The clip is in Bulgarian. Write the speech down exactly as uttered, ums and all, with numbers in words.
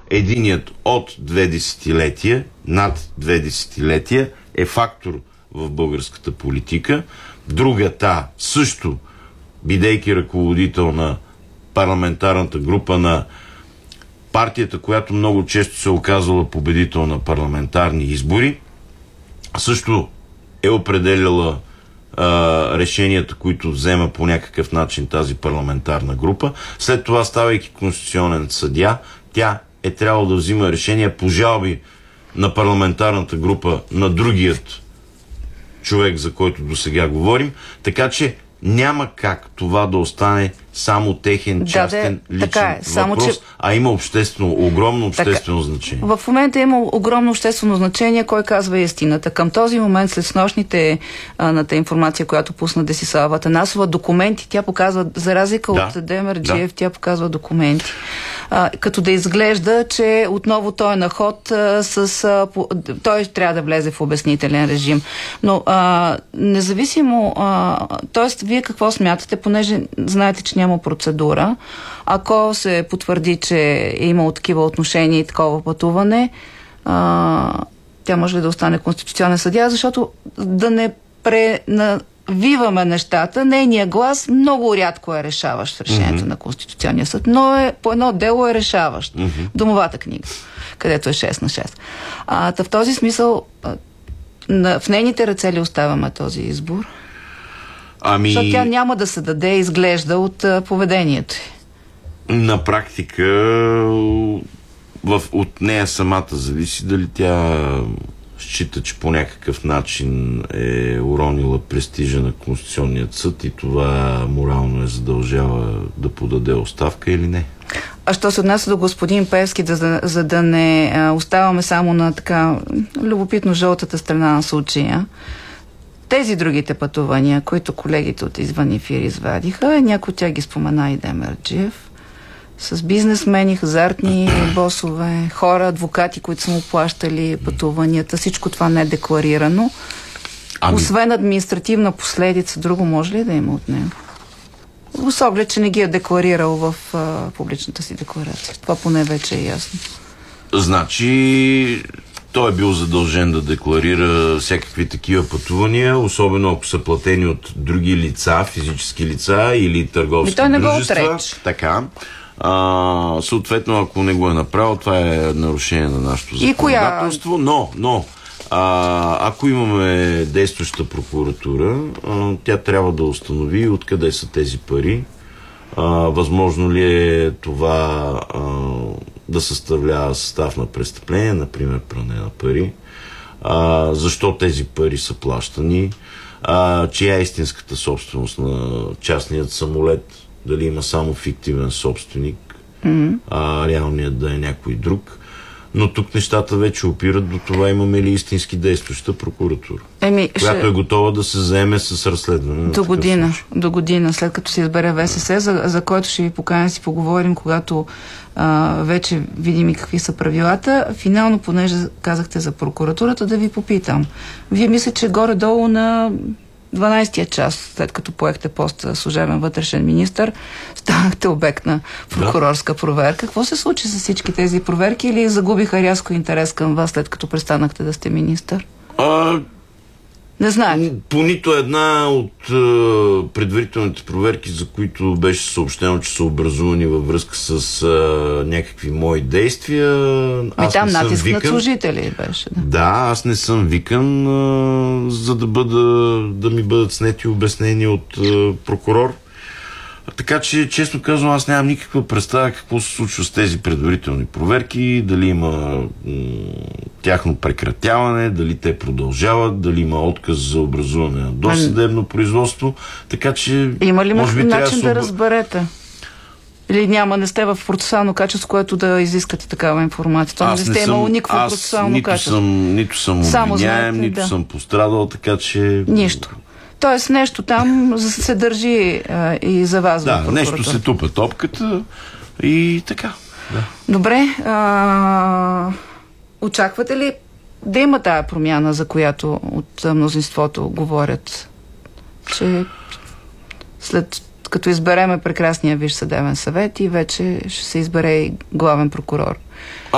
единият от две десетилетия, над две десетилетия, е фактор в българската политика. Другата също, бидейки ръководител на парламентарната група на партията, която много често се оказала победител на парламентарни избори, също е определяла а, решенията, които взема по някакъв начин тази парламентарна група. След това, ставайки конституционен съдия, тя е трябвало да взима решения по жалби на парламентарната група на другият човек, за който до сега говорим. Така че няма как това да остане само техен частен да, личен е, само, въпрос, че... а има обществено, огромно обществено така, значение. В момента има огромно обществено значение, кой казва истината. Към този момент, след снощните ната информация, която пусна Десислава Атанасова, документи, тя показва, за разлика да, от Демерджиев, да. Тя показва документи. А, като да изглежда, че отново той е на ход а, с... А, по, той трябва да влезе в обяснителен режим. Но а, независимо... т.е. вие какво смятате, понеже знаете, че няма процедура. Ако се потвърди, че е имало такива отношения и такова пътуване, а, тя може ли да остане конституционен съдия, защото да не пренавиваме нещата, нейният глас много рядко е решаващ в решението mm-hmm. на Конституционния съд, но е, по едно дело е решаващ. Mm-hmm. Домовата книга, където е шест на шест. А, в този смисъл, на, в нейните ръце ли оставяме този избор? Ами... Защото тя няма да се даде изглежда от а, поведението. На практика в, от нея самата зависи дали тя счита, че по някакъв начин е уронила престижа на Конституционният съд и това морално е задължава да подаде оставка или не. А що се отнася до господин Пеевски, да, за, за да не а, оставаме само на така любопитно жълтата страна на случая, тези другите пътувания, които колегите от извън ефир извадиха, някой от тях ги спомена и Демерджиев, с бизнесмени, хазартни босове, хора, адвокати, които са му плащали пътуванията, всичко това не е декларирано. Ами... Освен административна последица, друго може ли да има от него? С оглед, че не ги е декларирал в а, публичната си декларация. Това поне вече е ясно. Значи... Той е бил задължен да декларира всякакви такива пътувания, особено ако са платени от други лица, физически лица или търговски дружества. Той не го отрече. Така. А, съответно, ако не го е направил, това е нарушение на нашето законодателство. Коя... Но, но а, ако имаме действаща прокуратура, а, тя трябва да установи откъде са тези пари. А, възможно ли е това а, да съставлява състав на престъпление, например пране на пари, а, защо тези пари са плащани, а, чия е истинската собственост на частният самолет, дали има само фиктивен собственик, mm-hmm. а реалният да е някой друг. Но тук нещата вече опират до това, имаме ли истински действаща прокуратура, Еми, която ще... е готова да се заеме с разследване. До година, до година, след като се избере ВСС, за, за който ще ви поканя си поговорим, когато а, вече видим и какви са правилата. Финално, понеже казахте за прокуратурата, да ви попитам. Вие мисля, че горе-долу на дванайсетия час, след като поехте поста служебен вътрешен министър, станахте обект на прокурорска проверка. Какво се случи с всички тези проверки или загубиха рязко интерес към вас, след като престанахте да сте министър? А... Не знаете. По нито една от е, предварителните проверки, за които беше съобщено, че са образувани във връзка с е, някакви мои действия. Ми там натиск на служители беше. Да. да, аз не съм викан, е, за да, бъда, да ми бъдат снети обяснения от е, прокурор. Така че, честно казвам, аз нямам никаква представа какво се случва с тези предварителни проверки, дали има м- тяхно прекратяване, дали те продължават, дали има отказ за образуване на досъдебно производство. Така че, има ли може би начин трябва да разберете? Или няма, не сте в процесуално качество, което да изискате такава информация? Това не сте имало никакво процесуално качество. Съм, нито съм обвиняем, нито да. съм пострадал, така че... Нищо. Тоест нещо там се държи а, и за вас. Да, нещо се тупа топката и така. Да. Добре. А, очаквате ли да има тая промяна, за която от мнозинството говорят, че след като избереме прекрасния Висш съдебен съвет и вече ще се избере и главен прокурор?